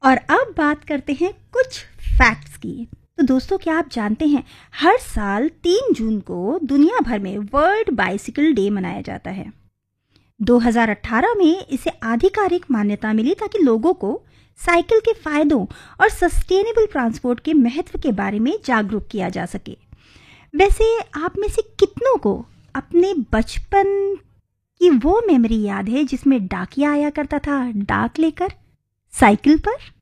और अब बात करते हैं कुछ फैक्ट्स की। तो दोस्तों, क्या आप जानते हैं हर साल 3 जून को दुनिया भर में वर्ल्ड बाइसिकल डे मनाया जाता है। 2018 में इसे आधिकारिक मान्यता मिली ताकि लोगों को साइकिल के फायदों और सस्टेनेबल ट्रांसपोर्ट के महत्व के बारे में जागरूक किया जा सके। वैसे आप में से कितनों को अपने बचपन की वो मेमोरी याद है जिसमें डाकिया आया करता था डाक लेकर साइकिल पर?